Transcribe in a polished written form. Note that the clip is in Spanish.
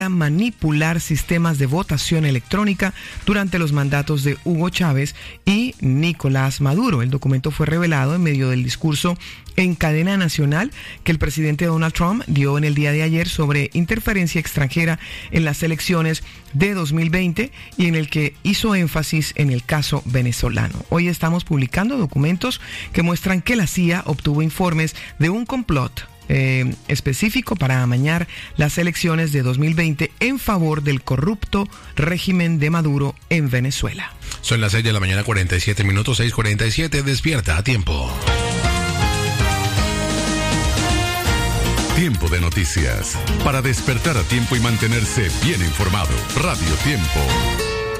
manipular sistemas de votación electrónica durante los mandatos de Hugo Chávez y Nicolás Maduro. El documento fue revelado en medio del discurso en cadena nacional que el presidente Donald Trump dio en el día de ayer sobre interferencia extranjera en las elecciones de 2020 y en el que hizo énfasis en el caso venezolano. Hoy estamos publicando documentos que muestran que la CIA obtuvo informes de un complot específico para amañar las elecciones de 2020 en favor del corrupto régimen de Maduro en Venezuela. Son las 6 de la mañana, 47 minutos, 6:47, despierta a tiempo. Tiempo de noticias, para despertar a tiempo y mantenerse bien informado. Radio Tiempo.